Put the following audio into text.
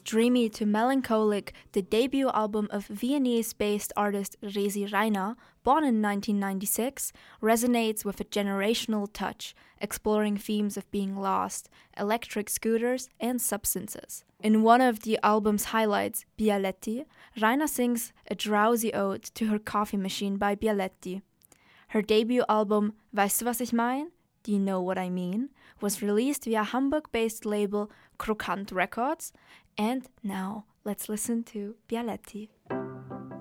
Dreamy to melancholic, the debut album of Viennese-based artist Resi Reiner, born in 1996, resonates with a generational touch, exploring themes of being lost, electric scooters, and substances. In one of the album's highlights, Bialetti, Reiner sings a drowsy ode to her coffee machine by Bialetti. Her debut album, Weißt du, was ich mein? Do you know what I mean? Was released via Hamburg-based label Krokant Records. And now, let's listen to Bialetti.